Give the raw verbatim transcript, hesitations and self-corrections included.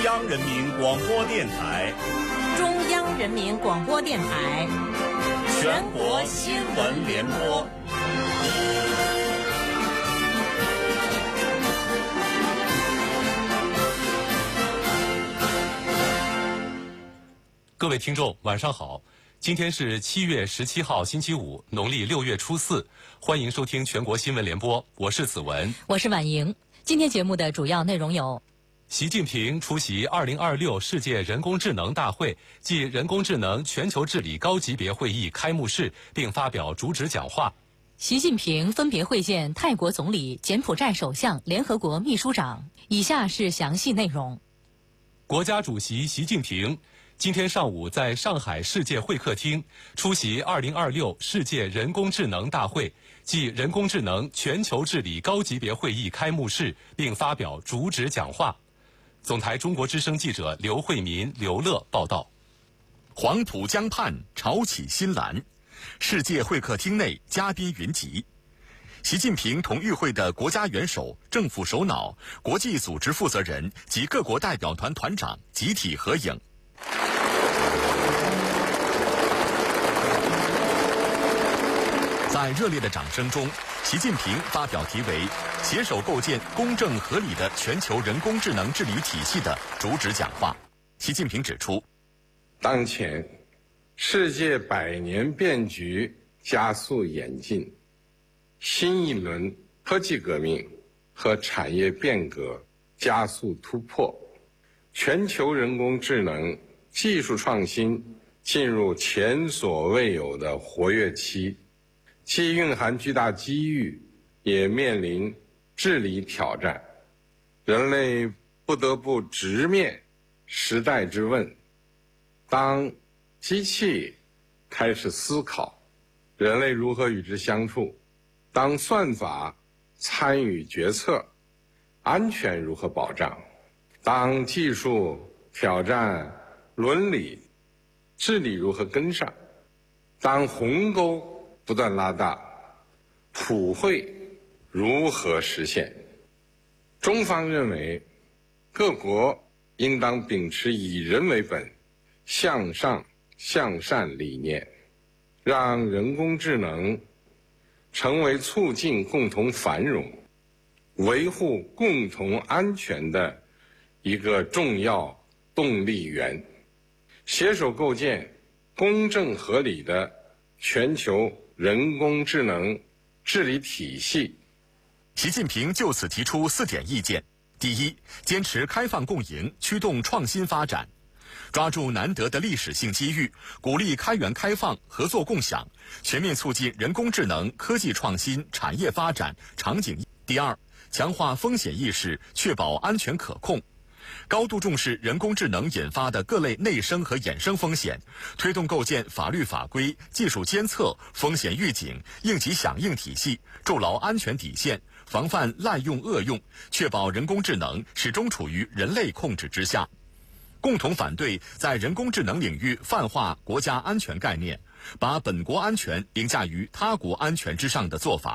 央人民广播电台， 中央人民广播电台， 全国新闻联播。 各位听众，晚上好！今天是七月十七号，星期五，农历六月初四。欢迎收听全国新闻联播，我是子文， 我是婉莹。今天节目的主要内容有： 习近平出席二零二六世界人工智能大会暨人工智能全球治理高级别会议开幕式，并发表主旨讲话。 习近平分别会见泰国总理、柬埔寨首相、联合国秘书长。以下是详细内容。 国家主席习近平今天上午在上海世界会客厅出席二零二六世界人工智能大会暨人工智能全球治理高级别会议开幕式，并发表主旨讲话。总台中国之声记者刘慧民、刘乐报道。 黄浦江畔潮起新澜，世界会客厅内嘉宾云集。习近平同与会的国家元首、政府首脑、国际组织负责人及各国代表团团长集体合影。在热烈的掌声中，习近平发表题为“携手构建公正合理的全球人工智能治理体系”的主旨讲话。习近平指出， 当前世界百年变局加速演进，新一轮科技革命和产业变革加速突破，全球人工智能技术创新进入前所未有的活跃期，既蕴含巨大机遇，也面临治理挑战。人类不得不直面时代之问。当机器开始思考，人类如何与之相处？当算法参与决策，安全如何保障？当技术挑战伦理，治理如何跟上？当鸿沟不断拉大，普惠如何实现？中方认为，各国应当秉持以人为本、向上向善理念，让人工智能成为促进共同繁荣、维护共同安全的一个重要动力源，携手构建公正合理的全球人工智能治理体系。 习近平就此提出四点意见：第一，坚持开放共赢，驱动创新发展，抓住难得的历史性机遇，鼓励开源开放、合作共享，全面促进人工智能科技创新、产业发展场景。第二，强化风险意识，确保安全可控，高度重视人工智能引发的各类内生和衍生风险，推动构建法律法规、技术监测、风险预警、应急响应体系，筑牢安全底线，防范滥用恶用，确保人工智能始终处于人类控制之下。共同反对在人工智能领域泛化国家安全概念，把本国安全凌驾于他国安全之上的做法。